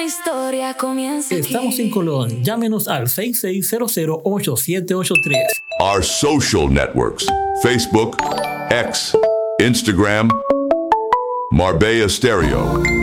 gran historia comienza aquí. Estamos en Colón. Llámenos al 6600-8783. Our social networks: Facebook, X, Instagram, Marbella Stereo.